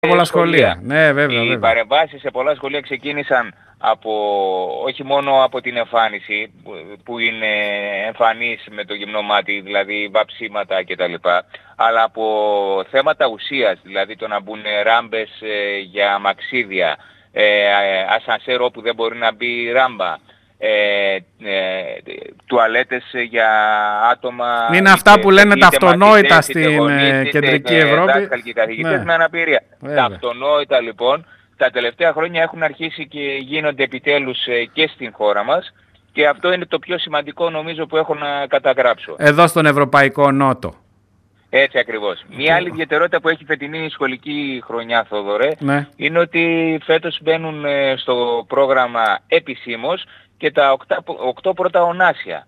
πολλά σχολεία. Ναι, βέβαια. Οι παρεμβάσεις σε πολλά σχολεία ξεκίνησαν όχι μόνο από την εμφάνιση που είναι εμφανής με το γυμνό μάτι, δηλαδή βαψίματα κτλ. Αλλά από θέματα ουσίας, δηλαδή το να μπουν ράμπες για μαξίδια, ασανσέρ όπου δεν μπορεί να μπει ράμπα, τουαλέτες για άτομα... Είναι αυτά που λένε τα αυτονόητα στην κεντρική Ευρώπη. Δάσκαλοι και καθηγητές με αναπηρία. Τα αυτονόητα λοιπόν τα τελευταία χρόνια έχουν αρχίσει και γίνονται επιτέλους και στην χώρα μας και αυτό είναι το πιο σημαντικό νομίζω που έχω να καταγράψω. Εδώ στον Ευρωπαϊκό Νότο. Έτσι ακριβώς. Μια άλλη ιδιαιτερότητα που έχει φετινή σχολική χρονιά, Θόδωρε, είναι ότι φέτος μπαίνουν στο πρόγραμμα επισήμως και τα 8 πρώτα ονάσια.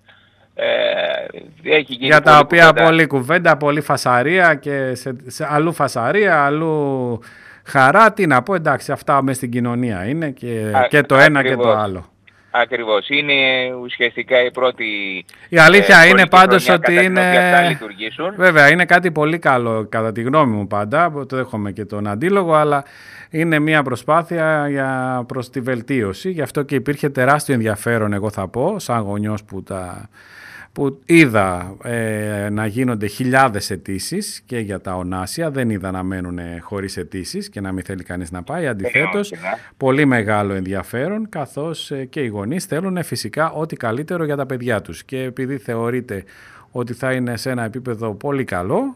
Για τα οποία πολλή κουβέντα, πολλή φασαρία και αλλού φασαρία, αλλού χαρά. Τι να πω, εντάξει, αυτά μέσα στην κοινωνία είναι και το ένα και το άλλο. Ακριβώς. Είναι ουσιαστικά η πρώτη... Η αλήθεια είναι πάντως ότι είναι... Βέβαια, είναι κάτι πολύ καλό κατά τη γνώμη μου πάντα, το έχουμε και τον αντίλογο, αλλά είναι μια προσπάθεια προς τη βελτίωση. Γι' αυτό και υπήρχε τεράστιο ενδιαφέρον, εγώ θα πω, σαν γονιός που είδα να γίνονται χιλιάδες αιτήσεις και για τα ονάσια, δεν είδα να μένουν χωρίς αιτήσεις και να μην θέλει κανείς να πάει. Αντιθέτως, πολύ μεγάλο ενδιαφέρον, καθώς και οι γονείς θέλουν φυσικά ό,τι καλύτερο για τα παιδιά τους. Και επειδή θεωρείται ότι θα είναι σε ένα επίπεδο πολύ καλό,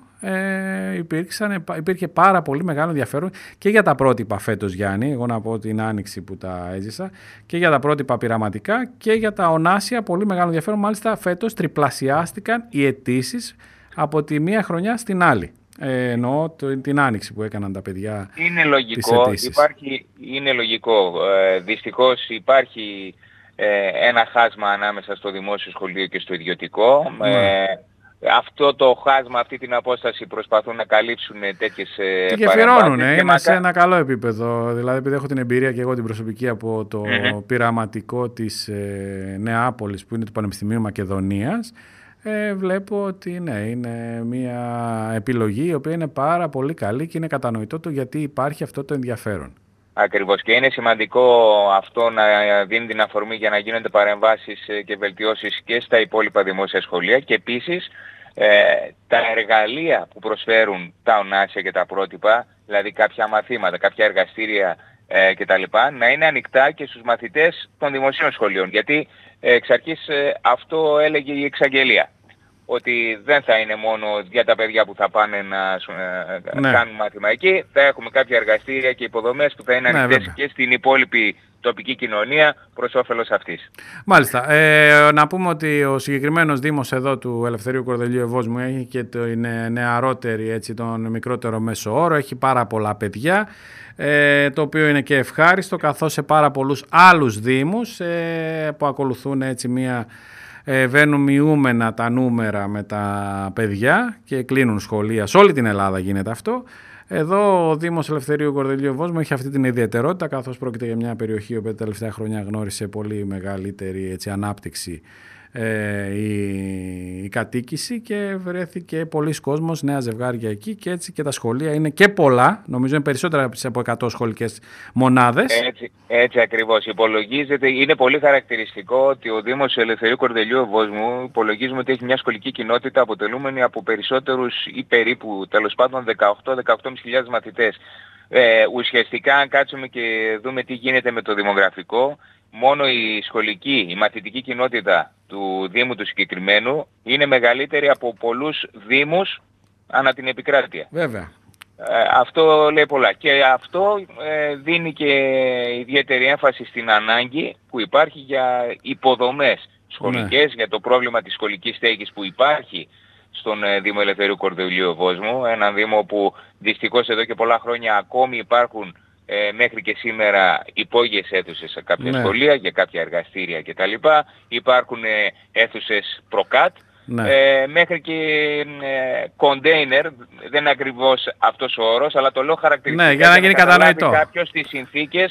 υπήρχε πάρα πολύ μεγάλο ενδιαφέρον και για τα πρότυπα φέτος, Γιάννη, εγώ να πω την άνοιξη που τα έζησα, και για τα πρότυπα πειραματικά και για τα ονάσια πολύ μεγάλο ενδιαφέρον. Μάλιστα φέτος τριπλασιάστηκαν οι αιτήσεις από τη μία χρονιά στην άλλη. Εννοώ την άνοιξη που έκαναν τα παιδιά. Είναι λογικό, είναι λογικό. Δυστυχώς υπάρχει ένα χάσμα ανάμεσα στο δημόσιο σχολείο και στο ιδιωτικό. Αυτό το χάσμα, αυτή την απόσταση προσπαθούν να καλύψουν τέτοιες παρεμβάσεις. Και γεφυρώνουν, είναι σε ένα καλό επίπεδο. Δηλαδή, επειδή έχω την εμπειρία και εγώ την προσωπική από το πειραματικό της Νεάπολης, που είναι του Πανεπιστημίου Μακεδονίας, βλέπω ότι είναι μια επιλογή η οποία είναι πάρα πολύ καλή και είναι κατανοητό το γιατί υπάρχει αυτό το ενδιαφέρον. Ακριβώς, και είναι σημαντικό αυτό να δίνει την αφορμή για να γίνονται παρεμβάσεις και βελτιώσεις και στα υπόλοιπα δημόσια σχολεία και επίσης τα εργαλεία που προσφέρουν τα ονάσια και τα πρότυπα, δηλαδή κάποια μαθήματα, κάποια εργαστήρια κτλ. Να είναι ανοιχτά και στους μαθητές των δημοσίων σχολείων, γιατί εξ αρχής αυτό έλεγε η εξαγγελία, ότι δεν θα είναι μόνο για τα παιδιά που θα πάνε να κάνουν μάθημα εκεί, θα έχουμε κάποια εργαστήρια και υποδομές που θα είναι ανοιχτές και στην υπόλοιπη τοπική κοινωνία προς όφελος αυτής. Μάλιστα. Να πούμε ότι ο συγκεκριμένος Δήμος εδώ του Ελευθερίου Κορδελιού Ευόσμου έχει και είναι νεαρότερη, έτσι, τον μικρότερο μέσο όρο, έχει πάρα πολλά παιδιά, το οποίο είναι και ευχάριστο, καθώς σε πάρα πολλούς άλλους Δήμους που ακολουθούν έτσι μια... βαίνουν μειούμενα τα νούμερα με τα παιδιά και κλείνουν σχολεία. Σε όλη την Ελλάδα γίνεται αυτό. Εδώ ο Δήμος Ελευθερίου Κορδελιού Ευόσμου έχει αυτή την ιδιαιτερότητα, καθώς πρόκειται για μια περιοχή που τα τελευταία χρόνια γνώρισε πολύ μεγαλύτερη, έτσι, ανάπτυξη η κατοίκηση και βρέθηκε πολλοί κόσμος, νέα ζευγάρια εκεί, και έτσι και τα σχολεία είναι και πολλά, νομίζω είναι περισσότερα από 100 σχολικές μονάδες. Έτσι ακριβώς υπολογίζεται. Είναι πολύ χαρακτηριστικό ότι ο Δήμος Ελευθερίου Κορδελιού Ευόσμου υπολογίζουμε ότι έχει μια σχολική κοινότητα αποτελούμενη από περισσότερους ή περίπου τέλος πάντων 18-18.500 μαθητές. Ουσιαστικά αν κάτσουμε και δούμε τι γίνεται με το δημογραφικό, μόνο η μαθητική κοινότητα του Δήμου του συγκεκριμένου είναι μεγαλύτερη από πολλούς Δήμους ανά την επικράτεια. Βέβαια. Αυτό λέει πολλά. Και αυτό δίνει και ιδιαίτερη έμφαση στην ανάγκη που υπάρχει για υποδομές σχολικές, για το πρόβλημα της σχολικής στέγης που υπάρχει στον Δήμο Ελευθερίου Κορδελιού Ευόσμου, έναν Δήμο που δυστυχώς εδώ και πολλά χρόνια ακόμη υπάρχουν μέχρι και σήμερα υπόγειες αίθουσες σε κάποια σχολεία για κάποια εργαστήρια κτλ. Υπάρχουν αίθουσες προκάτ, μέχρι και κοντέινερ, δεν είναι ακριβώς αυτός ο όρος, αλλά το λέω χαρακτηριστικά για να γίνει κατανοητό. Κάποιος τις συνθήκες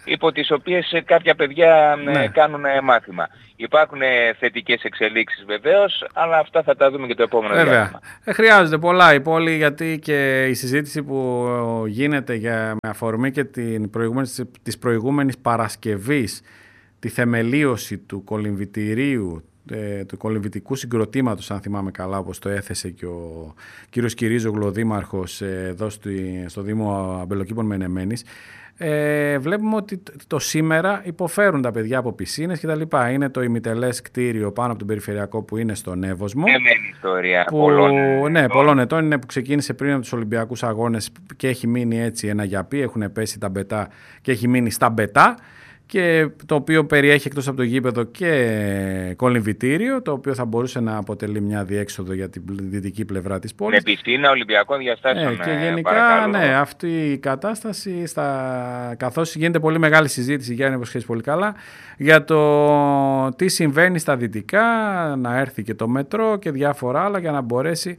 υπό τις οποίες κάποια παιδιά κάνουν μάθημα. Υπάρχουν θετικές εξελίξεις βεβαίως, αλλά αυτά θα τα δούμε και το επόμενο διάστημα. Χρειάζονται πολλά η πόλη, γιατί και η συζήτηση που γίνεται με αφορμή και της προηγούμενης Παρασκευής, τη θεμελίωση του κολυμβητηρίου, του κολυμβητικού συγκροτήματος, αν θυμάμαι καλά, όπως το έθεσε και ο κύριος Κυρίζογλου, ο δήμαρχος εδώ στο Δήμο Αμπελοκήπων Μενεμένης, βλέπουμε ότι το σήμερα υποφέρουν τα παιδιά από πισίνες και τα λοιπά. Είναι το ημιτελές κτίριο πάνω από τον Περιφερειακό που είναι στον Εύωσμο. Ιστορία πολλών ετών είναι, που ξεκίνησε πριν από τους Ολυμπιακούς Αγώνες και έχει μείνει έτσι ένα γιαπί, έχουν πέσει τα μπετά και έχει μείνει στα μπετά, και το οποίο περιέχει εκτός από το γήπεδο και κολυμβητήριο, το οποίο θα μπορούσε να αποτελεί μια διέξοδο για την δυτική πλευρά της πόλης. Με πισίνα Ολυμπιακών διαστάσεων. Και γενικά, αυτή η κατάσταση, καθώς γίνεται πολύ μεγάλη συζήτηση, Γιάννη, όπως ξέρεις πολύ καλά, για το τι συμβαίνει στα δυτικά, να έρθει και το μετρό και διάφορα άλλα για να μπορέσει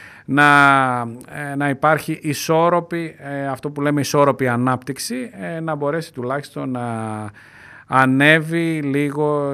να υπάρχει ισόρροπη, αυτό που λέμε ισόρροπη ανάπτυξη, να μπορέσει τουλάχιστον να ανέβει λίγο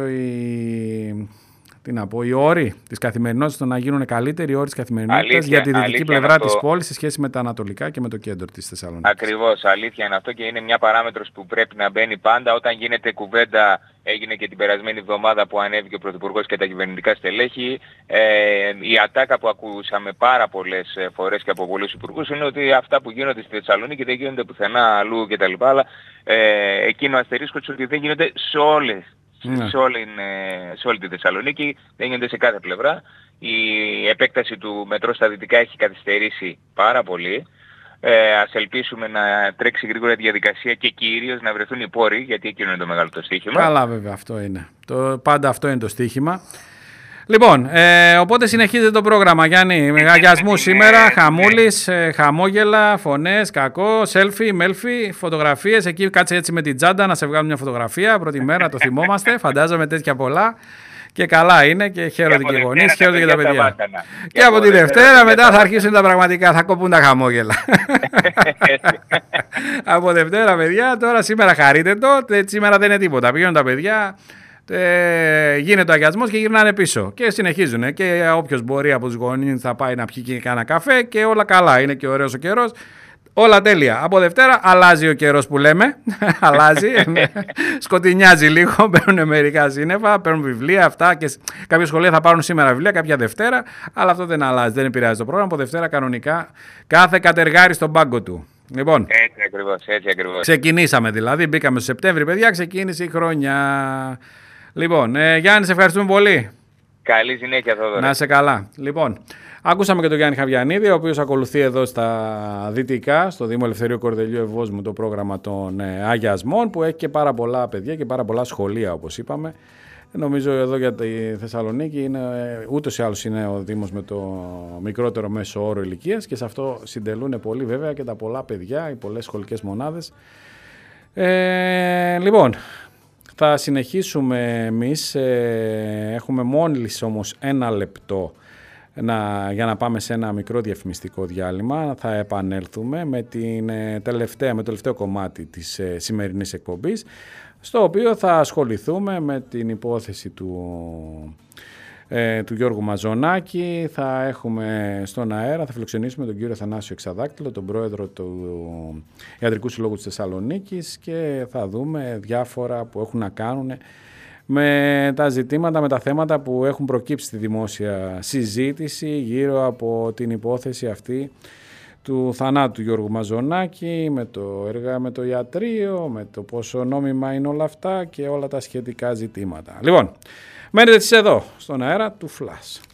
οι όροι της καθημερινότητας, να γίνουν καλύτεροι οι όροι της καθημερινότητας για τη δυτική πλευρά της πόλης σε σχέση με τα ανατολικά και με το κέντρο της Θεσσαλονίκης. Ακριβώς, αλήθεια είναι αυτό και είναι μια παράμετρος που πρέπει να μπαίνει πάντα όταν γίνεται κουβέντα. Έγινε και την περασμένη εβδομάδα που ανέβηκε ο Πρωθυπουργός και τα κυβερνητικά στελέχη. Η ατάκα που ακούσαμε πάρα πολλές φορές και από πολλούς υπουργούς είναι ότι αυτά που γίνονται στη Θεσσαλονίκη δεν γίνονται πουθενά αλλού κτλ. Αλλά εκείνο αστερίσκο ότι δεν γίνονται σε όλη τη Θεσσαλονίκη, δεν γίνονται σε κάθε πλευρά. Η επέκταση του μετρό στα δυτικά έχει καθυστερήσει πάρα πολύ. Ας ελπίσουμε να τρέξει γρήγορα τη διαδικασία και κυρίως να βρεθούν οι πόροι, γιατί εκείνο είναι το μεγάλο το στοίχημα. Καλά, βέβαια, αυτό είναι. Πάντα αυτό είναι το στοίχημα. Λοιπόν, οπότε συνεχίζεται το πρόγραμμα, Γιάννη. Αγιασμού σήμερα, χαμούλης, χαμόγελα, φωνές, κακό, selfie, μέλφι, φωτογραφίες. Εκεί κάτσε έτσι με την τσάντα να σε βγάλουν μια φωτογραφία. Πρώτη μέρα, το θυμόμαστε. Φαντάζομαι τέτοια πολλά. Και καλά είναι και χαίρονται και οι γονείς, χαίρονται και τα παιδιά. Και από τη Δευτέρα μετά θα αρχίσουν τα πραγματικά, θα κοπούν τα χαμόγελα. Από Δευτέρα, παιδιά, τώρα σήμερα χαρείτε το, σήμερα δεν είναι τίποτα. Πηγαίνουν τα παιδιά, γίνεται ο αγιασμός και γυρνάνε πίσω. Και συνεχίζουν. Και όποιος μπορεί από τους γονείς θα πάει να πιει και κάνα καφέ και όλα καλά. Είναι και ωραίος ο καιρός. Όλα τέλεια. Από Δευτέρα αλλάζει ο καιρός που λέμε. Αλλάζει. Σκοτεινιάζει λίγο. Παίρνουν μερικά σύννεφα, παίρνουν βιβλία, αυτά. Και κάποια σχολεία θα πάρουν σήμερα βιβλία, κάποια Δευτέρα. Αλλά αυτό δεν αλλάζει. Δεν επηρεάζει το πρόγραμμα. Από Δευτέρα κανονικά κάθε κατεργάρι στον πάγκο του. Λοιπόν, έτσι ακριβώς. Ξεκινήσαμε δηλαδή. Μπήκαμε στο Σεπτέμβρη, παιδιά. Ξεκίνησε η χρονιά. Λοιπόν, Γιάννη, σε ευχαριστούμε πολύ. Καλή συνέχεια, Θόδωρε. Να είσαι καλά. Λοιπόν, ακούσαμε και τον Γιάννη Χαβιανίδη, ο οποίος ακολουθεί εδώ στα δυτικά, στο Δήμο Ελευθερίου Κορδελιού Ευόσμου, το πρόγραμμα των αγιασμών, που έχει και πάρα πολλά παιδιά και πάρα πολλά σχολεία, όπως είπαμε. Νομίζω εδώ για τη Θεσσαλονίκη ούτως ή άλλως είναι ο Δήμος με το μικρότερο μέσο όρο ηλικίας και σε αυτό συντελούν πολύ βέβαια και τα πολλά παιδιά, οι πολλές σχολικές μονάδες. Λοιπόν, θα συνεχίσουμε εμείς, έχουμε μόλις όμως ένα λεπτό για να πάμε σε ένα μικρό διαφημιστικό διάλειμμα. Θα επανέλθουμε με το τελευταίο κομμάτι της σημερινής εκπομπής, στο οποίο θα ασχοληθούμε με την υπόθεση του Γιώργου Μαζονάκη. Θα έχουμε στον αέρα, θα φιλοξενήσουμε τον κύριο Θανάσιο Εξαδάκτυλο, τον πρόεδρο του Ιατρικού Συλλόγου της Θεσσαλονίκης, και θα δούμε διάφορα που έχουν να κάνουν με τα ζητήματα, με τα θέματα που έχουν προκύψει στη δημόσια συζήτηση γύρω από την υπόθεση αυτή του θανάτου του Γιώργου Μαζονάκη, με το ιατρείο, με το πόσο νόμιμα είναι όλα αυτά και όλα τα σχετικά ζητήματα. Λοιπόν, μένετε εσείς εδώ, στον αέρα του Flash.